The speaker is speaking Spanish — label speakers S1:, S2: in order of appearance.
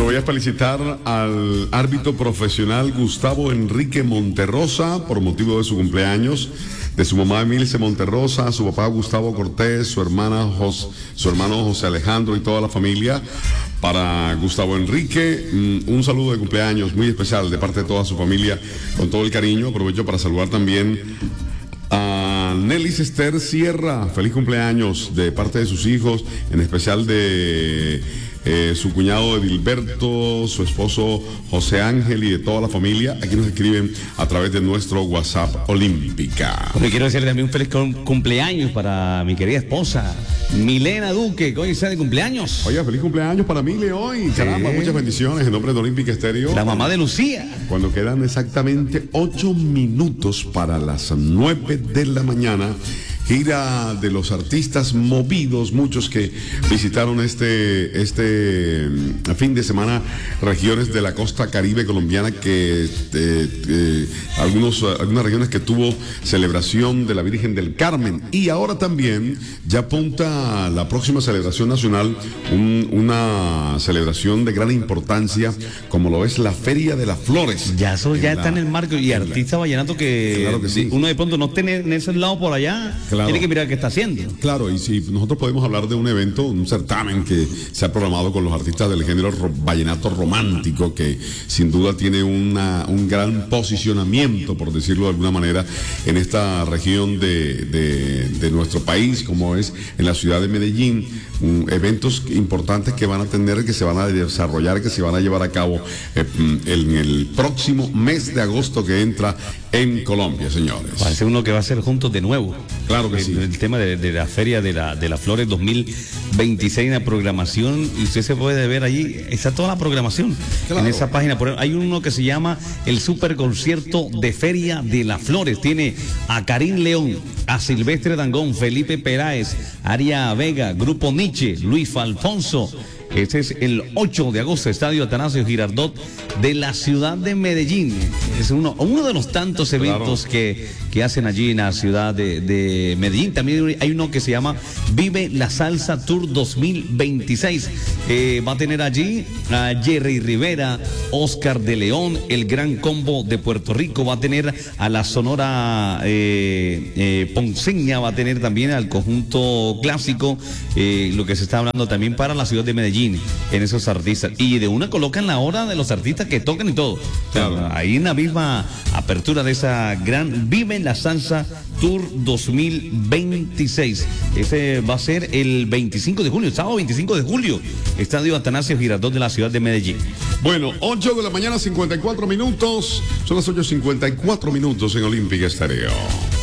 S1: Voy a felicitar al árbitro profesional Gustavo Enrique Monterrosa por motivo de su cumpleaños, de su mamá Emilce Monterrosa, su papá Gustavo Cortés, su hermano José Alejandro y toda la familia. Para Gustavo Enrique, un saludo de cumpleaños muy especial de parte de toda su familia, con todo el cariño. Aprovecho para saludar también a Nelis Esther Sierra, feliz cumpleaños de parte de sus hijos, en especial de su cuñado Edilberto, su esposo José Ángel y de toda la familia. Aquí nos escriben a través de nuestro WhatsApp Olímpica.
S2: Bueno, quiero decir también un feliz cumpleaños para mi querida esposa Milena Duque, que hoy está de cumpleaños.
S1: Oye, feliz cumpleaños para Mile hoy. Caramba, muchas bendiciones en nombre de Olímpica Estéreo.
S2: La mamá de Lucía.
S1: Cuando quedan exactamente 8 minutos para las 9 de la mañana, gira de los artistas movidos, muchos que visitaron este fin de semana regiones de la costa caribe colombiana, algunas regiones que tuvo celebración de la Virgen del Carmen, y ahora también ya apunta la próxima celebración nacional, una celebración de gran importancia como lo es la Feria de las Flores.
S2: Ya eso ya está en el marco, y artista vallenato que,
S1: claro que sí,
S2: uno de pronto no tiene en ese lado por allá. Claro. Tiene que mirar qué está haciendo.
S1: Claro, y si nosotros podemos hablar de un evento, un certamen que se ha programado con los artistas del género vallenato romántico, que sin duda tiene un gran posicionamiento, por decirlo de alguna manera, en esta región de nuestro país, como es en la ciudad de Medellín. Eventos importantes que van a tener, que se van a desarrollar, que se van a llevar a cabo en el próximo mes de agosto que entra en Colombia, señores.
S2: Parece uno que va a ser juntos de nuevo.
S1: Claro que sí.
S2: El tema de la Feria de las Flores 2026, la programación, y usted se puede ver allí, está toda la programación. Claro. En esa página. Hay uno que se llama el Super Concierto de Feria de las Flores. Tiene a Karim León, a Silvestre Dangond, Felipe Peláez, Aria Vega, Grupo Nietzsche, Luis Alfonso. Este es el 8 de agosto, Estadio Atanasio Girardot de la ciudad de Medellín. Es uno de los tantos eventos, claro, que hacen allí en la ciudad de Medellín. También hay uno que se llama Vive la Salsa Tour 2026. Va a tener allí a Jerry Rivera, Oscar de León, el Gran Combo de Puerto Rico. Va a tener a la Sonora Ponceña, va a tener también al conjunto clásico, lo que se está hablando también para la ciudad de Medellín, en esos artistas. Y de una colocan la hora de los artistas que tocan y todo. Claro. O sea, ahí en la misma apertura de esa gran Vive la Salsa Tour 2026. Ese va a ser el 25 de julio, sábado 25 de julio, Estadio Atanasio Girardot de la ciudad de Medellín.
S1: Bueno, 8 de la mañana, 54 minutos. Son las 8:54 minutos en Olímpica Estéreo.